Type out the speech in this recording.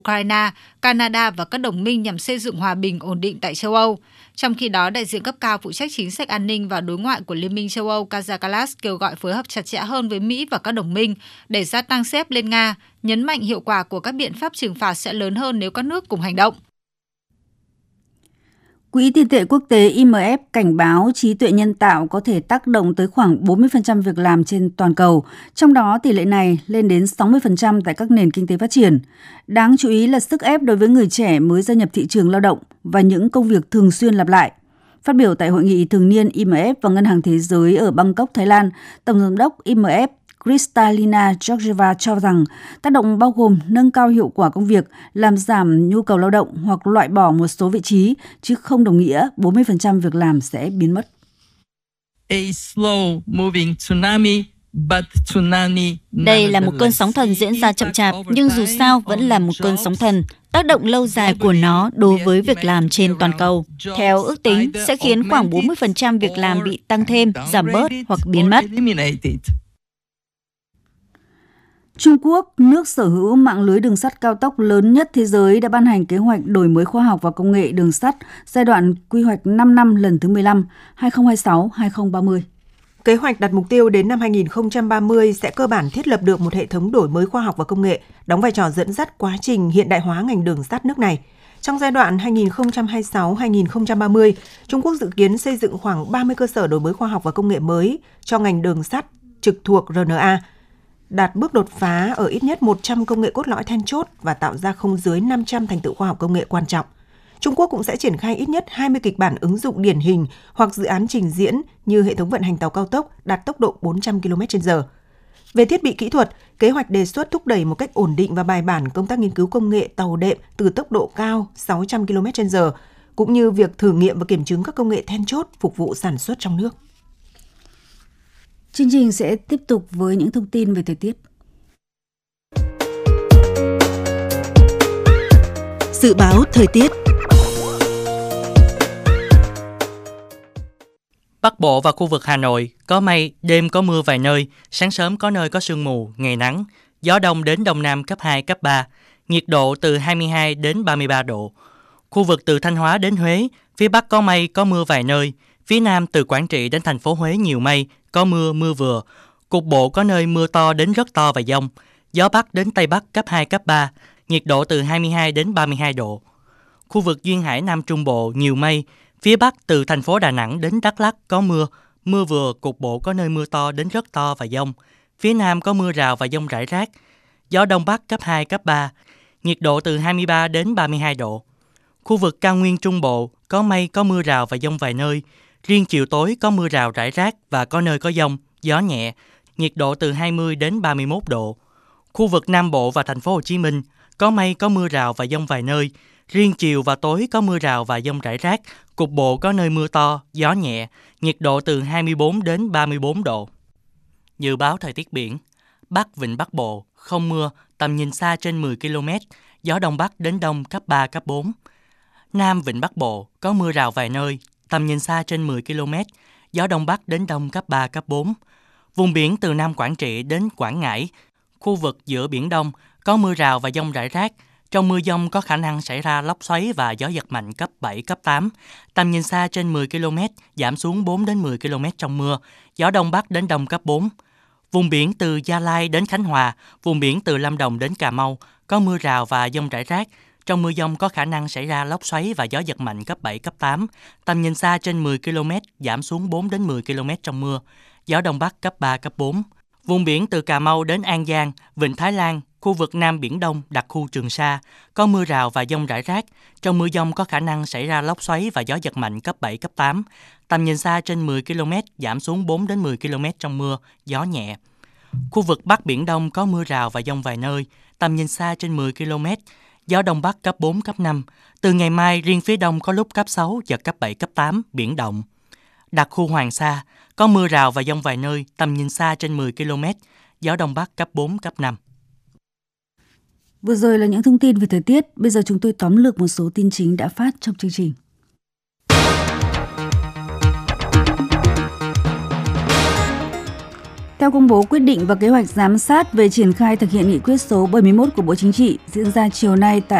Ukraine, Canada và các đồng minh nhằm xây dựng hòa bình ổn định tại châu Âu. Trong khi đó, đại diện cấp cao phụ trách chính sách an ninh và đối ngoại của Liên minh châu Âu Kaja Kallas kêu gọi phối hợp chặt chẽ hơn với Mỹ và các đồng minh để gia tăng xếp lên Nga, nhấn mạnh hiệu quả của các biện pháp trừng phạt sẽ lớn hơn nếu các nước cùng hành động. Quỹ tiền tệ quốc tế IMF cảnh báo trí tuệ nhân tạo có thể tác động tới khoảng 40% việc làm trên toàn cầu, trong đó tỷ lệ này lên đến 60% tại các nền kinh tế phát triển. Đáng chú ý là sức ép đối với người trẻ mới gia nhập thị trường lao động và những công việc thường xuyên lặp lại. Phát biểu tại hội nghị thường niên IMF và Ngân hàng Thế giới ở Bangkok, Thái Lan, Tổng giám đốc IMF Kristalina Georgieva cho rằng tác động bao gồm nâng cao hiệu quả công việc, làm giảm nhu cầu lao động hoặc loại bỏ một số vị trí, chứ không đồng nghĩa 40% việc làm sẽ biến mất. Đây là một cơn sóng thần diễn ra chậm chạp, nhưng dù sao vẫn là một cơn sóng thần. Tác động lâu dài của nó đối với việc làm trên toàn cầu, theo ước tính, sẽ khiến khoảng 40% việc làm bị tăng thêm, giảm bớt hoặc biến mất. Trung Quốc, nước sở hữu mạng lưới đường sắt cao tốc lớn nhất thế giới, đã ban hành kế hoạch đổi mới khoa học và công nghệ đường sắt giai đoạn quy hoạch 5 năm lần thứ 15, 2026-2030. Kế hoạch đặt mục tiêu đến năm 2030 sẽ cơ bản thiết lập được một hệ thống đổi mới khoa học và công nghệ, đóng vai trò dẫn dắt quá trình hiện đại hóa ngành đường sắt nước này. Trong giai đoạn 2026-2030, Trung Quốc dự kiến xây dựng khoảng 30 cơ sở đổi mới khoa học và công nghệ mới cho ngành đường sắt trực thuộc RNA, đạt bước đột phá ở ít nhất 100 công nghệ cốt lõi then chốt và tạo ra không dưới 500 thành tựu khoa học công nghệ quan trọng. Trung Quốc cũng sẽ triển khai ít nhất 20 kịch bản ứng dụng điển hình hoặc dự án trình diễn như hệ thống vận hành tàu cao tốc đạt tốc độ 400 km/h. Về thiết bị kỹ thuật, kế hoạch đề xuất thúc đẩy một cách ổn định và bài bản công tác nghiên cứu công nghệ tàu đệm từ tốc độ cao 600 km/h, cũng như việc thử nghiệm và kiểm chứng các công nghệ then chốt phục vụ sản xuất trong nước. Chương trình sẽ tiếp tục với những thông tin về thời tiết. Dự báo thời tiết. Bắc Bộ và khu vực Hà Nội có mây, đêm có mưa vài nơi, sáng sớm có nơi có sương mù, ngày nắng, gió đông đến đông nam cấp 2, cấp 3, nhiệt độ từ 22 đến 33 độ. Khu vực từ Thanh Hóa đến Huế, phía Bắc có mây, có mưa vài nơi, phía Nam từ Quảng Trị đến thành phố Huế nhiều mây, có mưa, mưa vừa, cục bộ có nơi mưa to đến rất to và dông, gió Bắc đến Tây Bắc cấp 2, cấp 3, nhiệt độ từ 22 đến 32 độ. Khu vực duyên hải Nam Trung Bộ nhiều mây, phía Bắc từ thành phố Đà Nẵng đến Đắk Lắk có mưa, mưa vừa, cục bộ có nơi mưa to đến rất to và dông, phía Nam có mưa rào và dông rải rác, gió Đông Bắc cấp 2, cấp 3, nhiệt độ từ 23 đến 32 độ. Khu vực cao nguyên Trung Bộ có mây, có mưa rào và dông vài nơi, riêng chiều tối có mưa rào rải rác và có nơi có dông, gió nhẹ, nhiệt độ từ 20 đến 31 độ. Khu vực Nam Bộ và thành phố Hồ Chí Minh có mây, có mưa rào và dông vài nơi, riêng chiều và tối có mưa rào và dông rải rác, cục bộ có nơi mưa to, gió nhẹ, nhiệt độ từ 24 đến 34 độ. Dự báo thời tiết biển, Bắc Vịnh Bắc Bộ không mưa, tầm nhìn xa trên 10 km, gió Đông Bắc đến Đông cấp 3, cấp 4. Nam Vịnh Bắc Bộ có mưa rào vài nơi, tầm nhìn xa trên 10 km, gió Đông Bắc đến Đông cấp 3, cấp 4. Vùng biển từ Nam Quảng Trị đến Quảng Ngãi, khu vực giữa Biển Đông có mưa rào và dông rải rác. Trong mưa dông có khả năng xảy ra lốc xoáy và gió giật mạnh cấp 7, cấp 8. Tầm nhìn xa trên 10 km, giảm xuống 4 đến 10 km trong mưa, gió Đông Bắc đến Đông cấp 4. Vùng biển từ Gia Lai đến Khánh Hòa, vùng biển từ Lâm Đồng đến Cà Mau có mưa rào và dông rải rác. Trong mưa dông có khả năng xảy ra lốc xoáy và gió giật mạnh cấp 7, cấp 8. Tầm nhìn xa trên 10 km, giảm xuống 4 đến 10 km trong mưa, gió Đông Bắc cấp 3, cấp 4. Vùng biển từ Cà Mau đến An Giang, Vịnh Thái Lan, khu vực Nam Biển Đông đặc khu Trường Sa có mưa rào và dông rải rác. Trong mưa dông có khả năng xảy ra lốc xoáy và gió giật mạnh cấp 7, cấp 8. Tầm nhìn xa trên 10 km, giảm xuống 4 đến 10 km trong mưa, gió nhẹ. Khu vực Bắc Biển Đông có mưa rào và dông vài nơi, tầm nhìn xa trên 10 km, gió Đông Bắc cấp 4, cấp 5. Từ ngày mai, riêng phía Đông có lúc cấp 6, giật cấp 7, cấp 8, biển động. Đặc khu Hoàng Sa có mưa rào và dông vài nơi, tầm nhìn xa trên 10 km, gió Đông Bắc cấp 4, cấp 5. Vừa rồi là những thông tin về thời tiết, bây giờ chúng tôi tóm lược một số tin chính đã phát trong chương trình. Theo công bố quyết định và kế hoạch giám sát về triển khai thực hiện nghị quyết số 71 của Bộ Chính trị diễn ra chiều nay tại